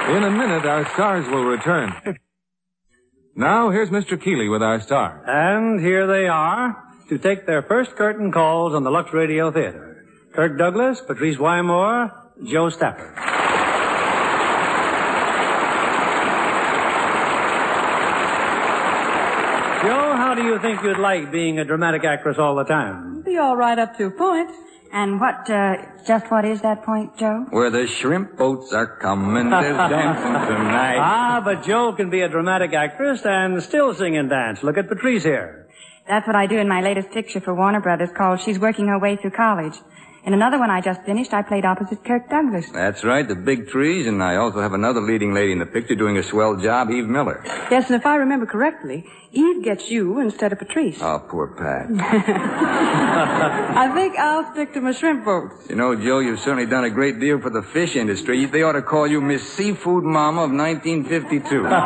In a minute, our stars will return. Now, here's Mr. Keeley with our stars. And here they are to take their first curtain calls on the Lux Radio Theater. Kirk Douglas, Patrice Wymore, Joe Stafford. Joe, how do you think you'd like being a dramatic actress all the time? Be all right up to a point. And just what is that point, Joe? Where the shrimp boats are coming, there's dancing tonight. Ah, but Joe can be a dramatic actress and still sing and dance. Look at Patrice here. That's what I do in my latest picture for Warner Brothers called She's Working Her Way Through College. In another one I just finished, I played opposite Kirk Douglas. That's right, the big trees, and I also have another leading lady in the picture doing a swell job, Eve Miller. Yes, and if I remember correctly, Eve gets you instead of Patrice. Oh, poor Pat. I think I'll stick to my shrimp boats. You know, Joe, you've certainly done a great deal for the fish industry. They ought to call you Miss Seafood Mama of 1952. No,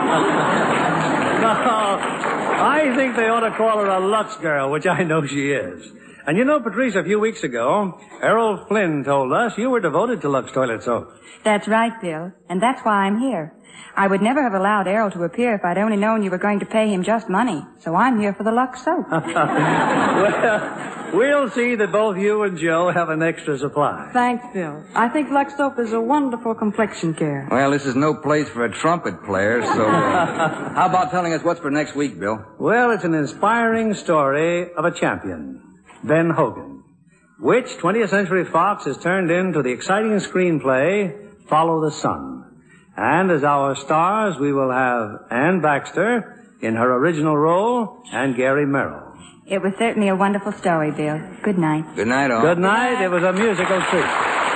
I think they ought to call her a Lux girl, which I know she is. And you know, Patrice, a few weeks ago, Errol Flynn told us you were devoted to Lux toilet soap. That's right, Bill. And that's why I'm here. I would never have allowed Errol to appear if I'd only known you were going to pay him just money. So I'm here for the Lux soap. Well, we'll see that both you and Joe have an extra supply. Thanks, Bill. I think Lux soap is a wonderful complexion care. Well, this is no place for a trumpet player, so... how about telling us what's for next week, Bill? Well, it's an inspiring story of a champion. Ben Hogan, which 20th Century Fox has turned into the exciting screenplay, Follow the Sun. And as our stars, we will have Ann Baxter in her original role and Gary Merrill. It was certainly a wonderful story, Bill. Good night. Good night, all. Good night. It was a musical treat.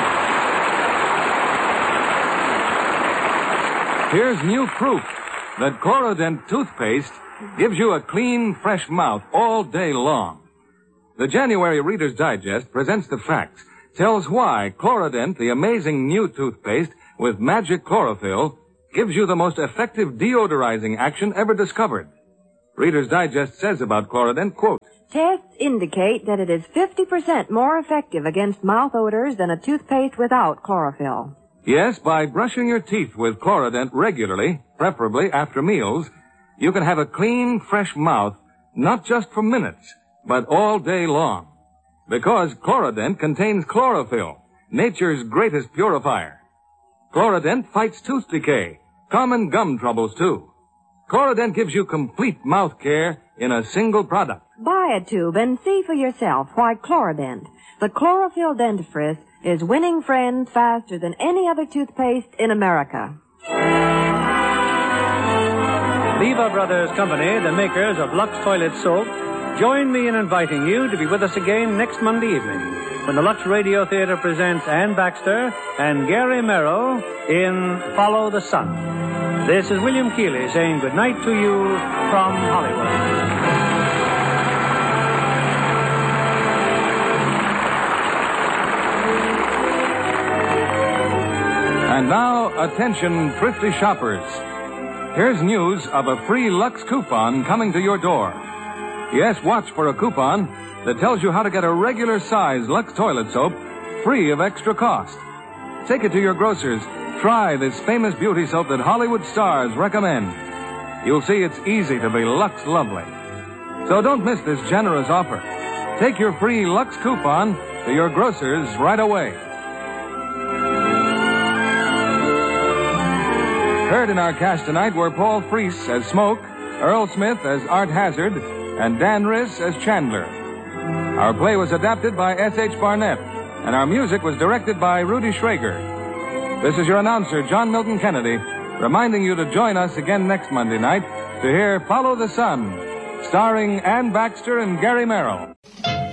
Here's new proof that Chlorodyne toothpaste gives you a clean, fresh mouth all day long. The January Reader's Digest presents the facts, tells why Chlorodyne, the amazing new toothpaste with magic chlorophyll, gives you the most effective deodorizing action ever discovered. Reader's Digest says about Chlorodyne, quote, Tests indicate that it is 50% more effective against mouth odors than a toothpaste without chlorophyll. Yes, by brushing your teeth with Chlorodyne regularly, preferably after meals, you can have a clean, fresh mouth, not just for minutes, but all day long. Because Chlorodyne contains chlorophyll, nature's greatest purifier. Chlorodyne fights tooth decay, common gum troubles too. Chlorodyne gives you complete mouth care in a single product. Buy a tube and see for yourself why Chlorodyne, the chlorophyll dentifrice, is winning friends faster than any other toothpaste in America. Lever Brothers Company, the makers of Lux Toilet Soap, join me in inviting you to be with us again next Monday evening when the Lux Radio Theater presents Ann Baxter and Gary Merrill in Follow the Sun. This is William Keeley saying good night to you from Hollywood. And now, attention, thrifty shoppers. Here's news of a free Lux coupon coming to your door. Yes, watch for a coupon that tells you how to get a regular size Lux toilet soap free of extra cost. Take it to your grocer's. Try this famous beauty soap that Hollywood stars recommend. You'll see it's easy to be Lux lovely. So don't miss this generous offer. Take your free Lux coupon to your grocer's right away. Heard in our cast tonight were Paul Freese as Smoke, Earl Smith as Art Hazard, and Dan Riss as Chandler. Our play was adapted by S.H. Barnett, and our music was directed by Rudy Schrager. This is your announcer, John Milton Kennedy, reminding you to join us again next Monday night to hear Follow the Sun, starring Ann Baxter and Gary Merrill.